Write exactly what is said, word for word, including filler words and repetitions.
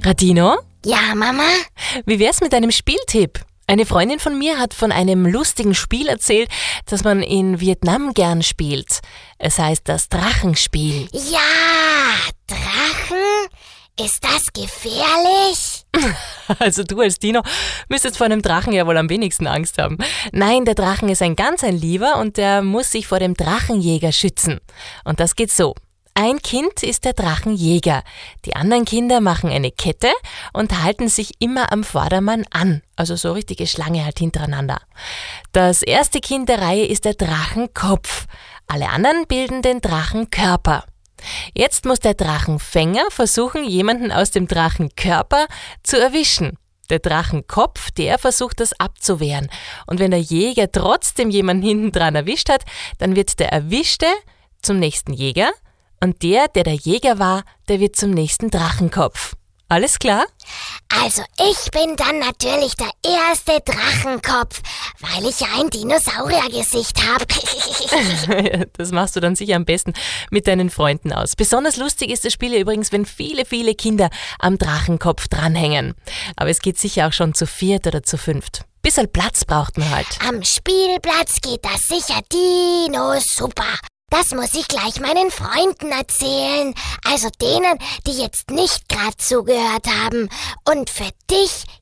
Radino, Ja, Mama? wie wär's mit einem Spieltipp? Eine Freundin von mir hat von einem lustigen Spiel erzählt, das man in Vietnam gern spielt. Es heißt das Drachenspiel. Ja, Drachen? Ist das gefährlich? Also du als Dino müsstest vor einem Drachen ja wohl am wenigsten Angst haben. Nein, der Drachen ist ein ganz ein Lieber und der muss sich vor dem Drachenjäger schützen. Und das geht so. Ein Kind ist der Drachenjäger. Die anderen Kinder machen eine Kette und halten sich immer am Vordermann an. Also so richtige Schlange halt hintereinander. Das erste Kind der Reihe ist der Drachenkopf. Alle anderen bilden den Drachenkörper. Jetzt muss der Drachenfänger versuchen, jemanden aus dem Drachenkörper zu erwischen. Der Drachenkopf, der versucht das abzuwehren. Und wenn der Jäger trotzdem jemanden hinten dran erwischt hat, dann wird der Erwischte zum nächsten Jäger und der, der der Jäger war, der wird zum nächsten Drachenkopf. Alles klar? Also ich bin dann natürlich der erste Drachenkopf, weil ich ja ein Dinosauriergesicht habe. Das machst du dann sicher am besten mit deinen Freunden aus. Besonders lustig ist das Spiel ja übrigens, wenn viele, viele Kinder am Drachenkopf dranhängen. Aber es geht sicher auch schon zu viert oder zu fünft. Bisschen Platz braucht man halt. Am Spielplatz geht das sicher Dino super. Das muss ich gleich meinen Freunden erzählen. Also denen, die jetzt nicht gerade zugehört haben. Und für dich